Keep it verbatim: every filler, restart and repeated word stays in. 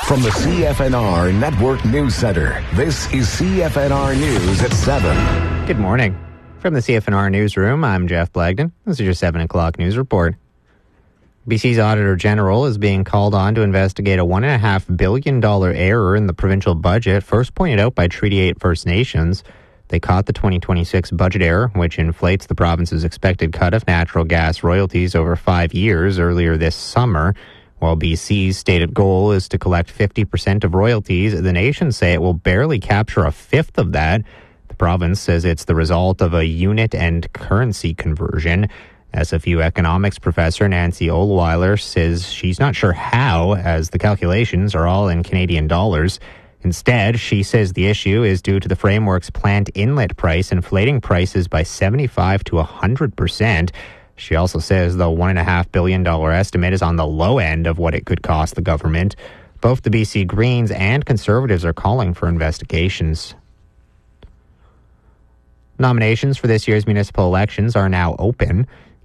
From the C F N R Network News Center, this is C F N R News at seven. Good morning. From the C F N R Newsroom, I'm Jeff Blagden. This is your seven o'clock news report. B C's Auditor General is being called on to investigate a one point five billion dollars error in the provincial budget, first pointed out by Treaty eight First Nations. They caught the twenty twenty-six budget error, which inflates the province's expected cut of natural gas royalties over five years earlier this summer. While B C's stated goal is to collect fifty percent of royalties, the nations say it will barely capture a fifth of that. The province says it's the result of a unit and currency conversion. S F U economics professor Nancy Ohlweiler says she's not sure how, as the calculations are all in Canadian dollars. Instead, she says the issue is due to the framework's plant inlet price inflating prices by seventy-five to one hundred percent. She also says the one point five billion dollars estimate is on the low end of what it could cost the government. Both the B C Greens and Conservatives are calling for investigations. Nominations for this year's municipal elections are now open.